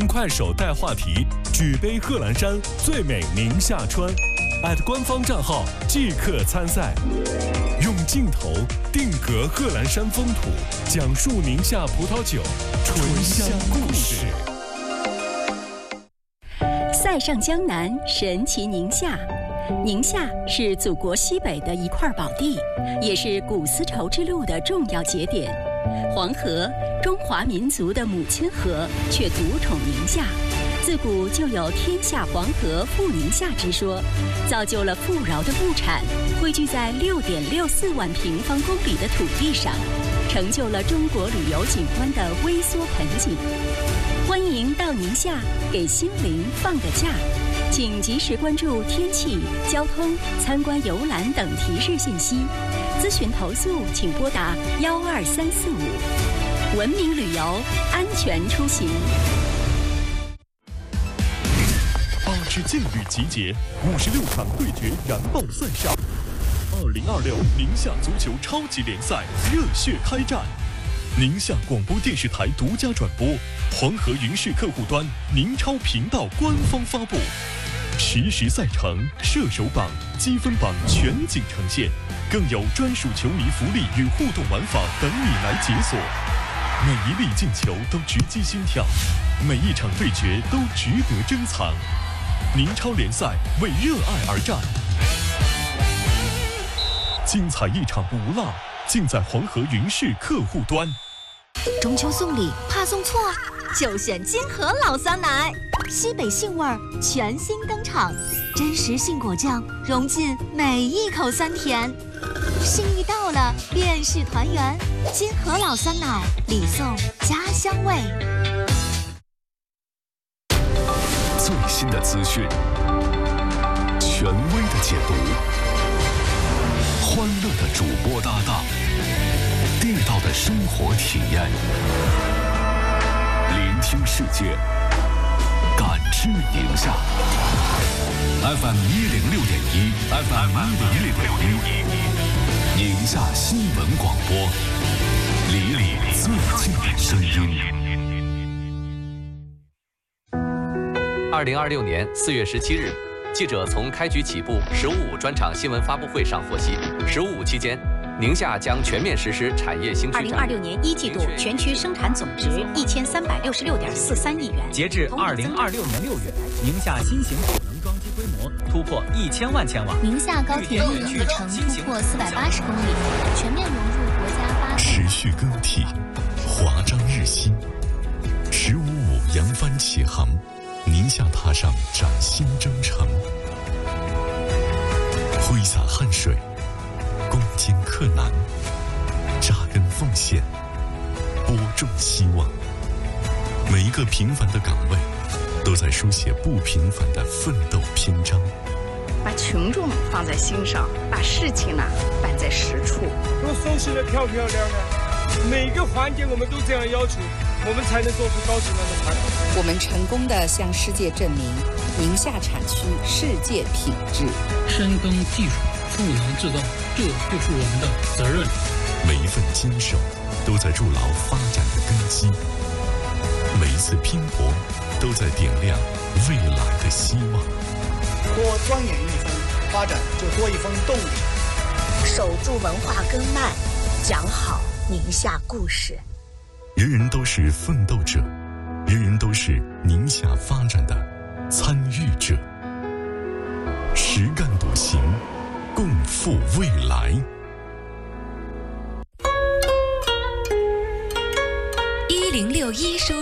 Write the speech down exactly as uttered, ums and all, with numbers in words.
快手带话题举杯贺兰山，最美宁夏川，艾特官方账号即刻参赛。用镜头定格贺兰山风土，讲述宁夏葡萄酒醇香故事。 塞上江南，神奇宁夏。宁夏是祖国西北的一块宝地，也是古丝绸之路的重要节点。黄河，中华民族的母亲河，却独宠宁夏。自古就有天下黄河富宁夏之说，造就了富饶的物产汇聚在六点六四万平方公里的土地上，成就了中国旅游景观的微缩盆景。欢迎到宁夏给心灵放个假，请及时关注天气、交通、参观游览等提示信息。咨询投诉请拨打幺二三四五。文明旅游，安全出行。 八支劲旅集结，五十六场对决燃爆赛上。二零二六宁夏足球超级联赛热血开战，宁夏广播电视台独家转播，黄河云视客户端、宁超频道官方发布，实时赛程、射手榜、积分榜全景呈现，更有专属球迷福利与互动玩法等你来解锁。每一粒进球都直击心跳，每一场对决都值得珍藏。宁超联赛为热爱而战，精彩一场不落，尽在黄河云视客户端。 中秋送礼怕送错，就选金河老酸奶，西北杏味儿全新登场，真实杏果酱融进每一口酸甜，心意到了便是团圆。金河老酸奶，礼送家乡味。 最新的资讯，权威的解读，欢乐的主播搭档，地道的生活体验，聆听世界，感知宁夏。F M 一零六点一 ，F M 一零六点一，宁夏新闻广播，离你最近的声音。 二零二六年四月十七日，记者从开局起步“十五五”专场新闻发布会上获悉，“十五五”期间，宁夏将全面实施产业兴趣战略。 二零二六年一季度全区生产总值一千三百六十六点四三亿元。 截至二零二六年六月，宁夏新型储能装机规模突破一千万千瓦。 宁夏高铁运营里程突破四百八十公里，全面融入国家八。 持续更替，华章日新。十五五扬帆起航。宁夏踏上崭新征程，挥洒汗水，攻坚克难，扎根奉献，播种希望。每一个平凡的岗位，都在书写不平凡的奋斗篇章。 把群众放在心上，把事情呢办在实处。 都收拾得漂漂亮亮，每个环节我们都这样要求，我们才能做出高质量的产品。 我们成功地向世界证明，宁夏产区世界品质。 深耕技术，赋能制造，这就是我们的责任。 每一份坚守，都在筑牢发展的根基；每一次拼搏，都在点亮未来的希望。 多钻研一分，发展就多一分动力。 守住文化根脉，讲好宁夏故事。 人人都是奋斗者，人人都是宁夏发展的参与者。实干笃行，共赴未来。 一零六一收